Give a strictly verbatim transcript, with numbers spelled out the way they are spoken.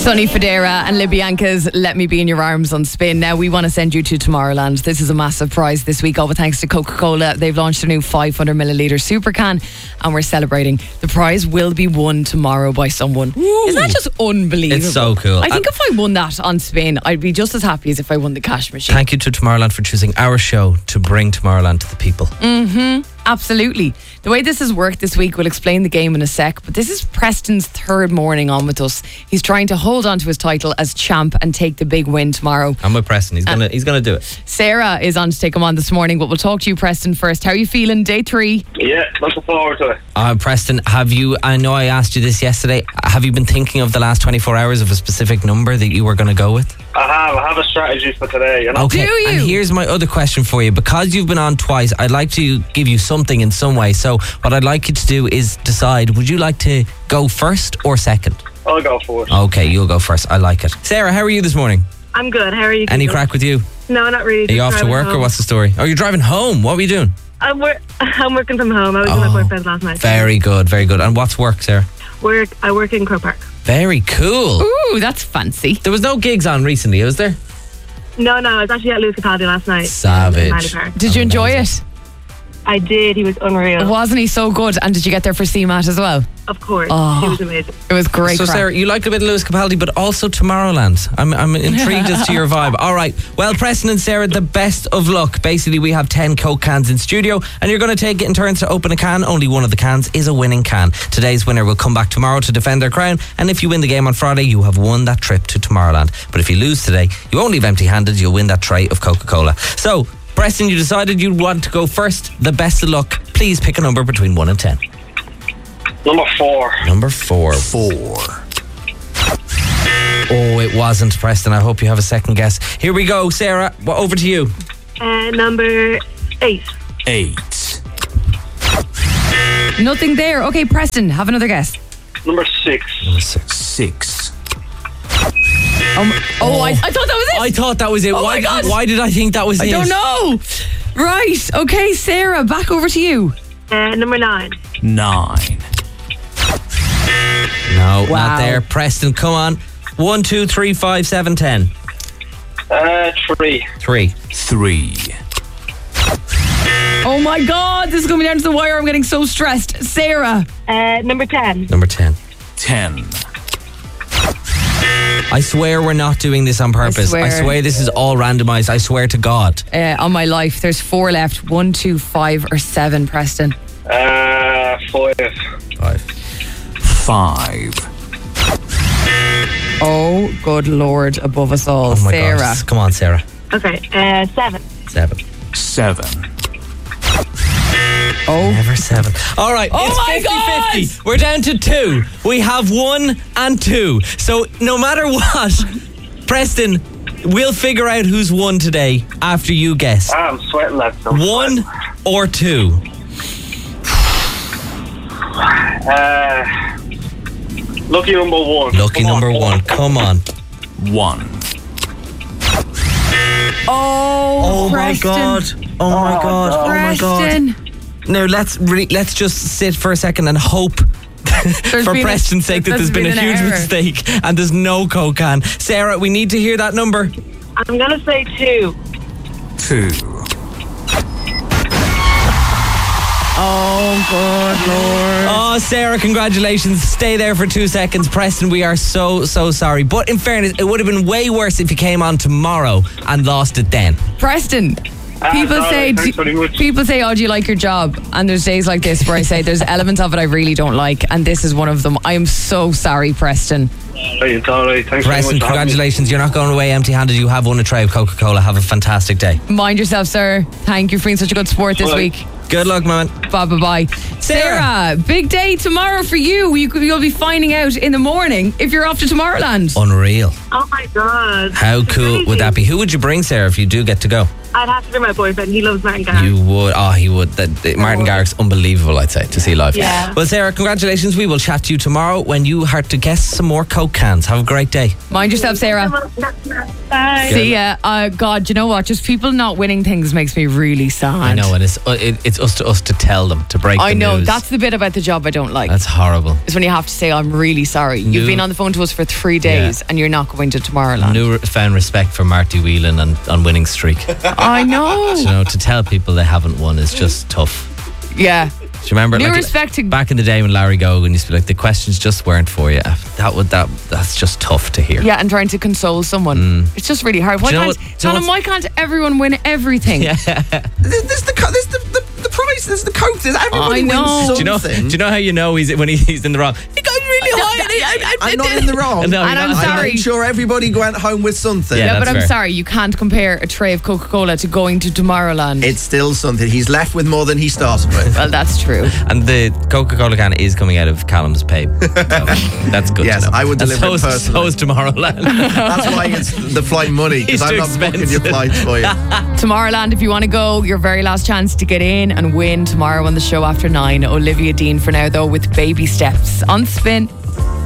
Sonny Fodera and Libyanka's Let Me Be in Your Arms on Spin. Now, we want to send you to Tomorrowland. This is a massive prize this week, all with thanks to Coca-Cola. They've launched a new five hundred millilitre super can, and we're celebrating. The prize will be won tomorrow by someone. Ooh. Isn't that just unbelievable? It's so cool. I think if I won that on Spin, I'd be just as happy as if I won the cash machine. Thank you to Tomorrowland for choosing our show to bring Tomorrowland to the people. Mm-hmm. Absolutely. The way this has worked this week, we'll explain the game in a sec, but this is Preston's third morning on with us. He's trying to hold on to his title as champ and take the big win tomorrow. I'm with Preston. He's gonna he's gonna do it. Sarah is on to take him on this morning, but we'll talk to you, Preston, first. How are you feeling? Day three? Yeah, looking forward to it. Uh, Preston, have you, I know I asked you this yesterday, have you been thinking of the last twenty-four hours of a specific number that you were going to go with? I have. I have a strategy for today, you know? Okay, Do you? and here's my other question for you. Because you've been on twice, I'd like to give you something in some way. So what I'd like you to do is decide, would you like to go first or second? I'll go first. Okay, you'll go first. I like it. Sarah, how are you this morning? I'm good. How are you? Any keeping? crack with you? No, not really. Are you Just off to driving work home. or what's the story? Oh, you're driving home. What were you doing? I'm, wor- I'm working from home. I was with Oh, my boyfriend last night. Very good, very good. And what's work, Sarah? Work. I work in Croke Park. Very cool. Ooh, that's fancy. There was no gigs on recently, was there? No, no, I was actually at Lewis Capaldi last night. Savage. in Manly Park. Did you enjoy it? I did. He was unreal. Wasn't he so good? And did you get there for C MAT as well? Of course. Oh. He was amazing. It was great. So, crack. Sarah, you like a bit of Lewis Capaldi, but also Tomorrowland. I'm, I'm intrigued as to your vibe. All right. Well, Preston and Sarah, the best of luck. Basically, we have ten Coke cans in studio, and you're going to take it in turns to open a can. Only one of the cans is a winning can. Today's winner will come back tomorrow to defend their crown, and if you win the game on Friday, you have won that trip to Tomorrowland. But if you lose today, you won't leave empty-handed. You'll win that tray of Coca-Cola. So, Preston, you decided you'd want to go first. The best of luck. Please pick a number between one and ten. Number four. Number four. Four. Oh, it wasn't, Preston. I hope you have a second guess. Here we go, Sarah. Well, over to you. Uh, number eight. Eight. Nothing there. Okay, Preston, have another guess. Number six. Number six. Six. Um, oh, I, I thought that was it. I thought that was it. Oh why, my God. why did I think that was I it? don't know. Right. Okay, Sarah, back over to you. Uh, number nine. Nine. No, Wow. not there. Preston, come on. One, two, three, five, seven, ten. Uh, three. Three. Three. Oh my God, this is going to be down to the wire. I'm getting so stressed. Sarah. Uh, number ten. Number ten. Ten. I swear we're not doing this on purpose. I swear, swear. this is all randomised. I swear to God. Uh, on my life, there's four left. One, two, five, or seven, Preston. Uh, five. Five. Five. Oh, good Lord, above us all. Oh my Sarah. God. Come on, Sarah. Okay. Uh, seven. Seven. Seven. Oh. Never seven. All right, Oh it's my fifty fifty. God! We're down to two. We have one and two. So no matter what, Preston, we'll figure out who's won today after you guess. Ah, I'm sweating, lads. I'm One or two. sweating. Uh, lucky number one. Lucky Come on, number come one. on. Come on. One. Oh, Oh my Preston. God. Oh my Oh, God. no. Oh my God. Preston. Now let's re- let's just sit for a second and hope for been a- Preston's sake that there's there's been, been a an huge error. mistake and there's no Coke can. Sarah, we need to hear that number. I'm going to say two. Two. Oh, good Lord. Oh, Sarah, congratulations. Stay there for two seconds. Preston, we are so, so sorry. But in fairness, it would have been way worse if you came on tomorrow and lost it then. Preston. Ah, People sorry, say, thanks very much. people say, oh, do you like your job? And there's days like this where I say there's elements of it I really don't like, and this is one of them. I am so sorry, Preston. Right, it's all right. Thanks Preston, very much. for having me. congratulations. You're not going away empty-handed. You have won a tray of Coca-Cola. Have a fantastic day. Mind yourself, sir. Thank you for being such a good sport this Bye. week. Good luck, man. Bye bye bye. Sarah. Sarah, big day tomorrow for you. you. could- You'll be finding out in the morning if you're off to Tomorrowland. Unreal. Oh, my God. How cool would that be? Who would you bring, Sarah, if you do get to go? I'd have to be my boyfriend. He loves Martin Garrix. You would. Oh, he would. That, that- Martin Garrix, unbelievable, I'd say, to see live. Yeah. Well, Sarah, congratulations. We will chat to you tomorrow when you have to guess some more Coke cans. Have a great day. Mind yourself, Sarah. Bye. See ya. Uh, God, do you know what? Just people not winning things makes me really sad. I know, and it's uh, it, it's us to us to tell them, to break I the know. news. That's the bit about the job I don't like. That's horrible. Is when you have to say, I'm really sorry. You've New- been on the phone to us for three days Yeah. and you're not going to Tomorrowland. New found respect for Marty Whelan and on winning streak. I know. You know, to tell people they haven't won is just tough. Yeah. Do you remember? New like, respect to- back in the day when Larry Gogan used to be like, the questions just weren't for you. That would that that's just tough to hear. Yeah, and trying to console someone. It's just really hard. Why Mm. Do you know can't, what- do you know Colin, what's- why can't everyone win everything? Yeah. There's, there's the co- there's the, the, the prize. There's the Coke. There's everybody I know. wins Do you know? something. Do you know how you know he's when he, he's in the wrong? He goes really high. and he- I- I- I'm not in the wrong. No, you're And I'm not. sorry. I'm sure everybody went home with something. Yeah, Yeah, that's but I'm fair. sorry, you can't compare a tray of Coca-Cola to going to Tomorrowland. It's still something. He's left with more than he started with. well, that's true. And the Coca-Cola can is coming out of Callum's pay. So that's good. Yes, to know. I would And deliver so it is, personally. So is Tomorrowland. That's why it's the flight money, because It's I'm too not booking your expensive. flights for you. Tomorrowland, if you want to go, your very last chance to get in and win tomorrow on the show after nine. Olivia Dean for now, though, with Baby Steps on Spin.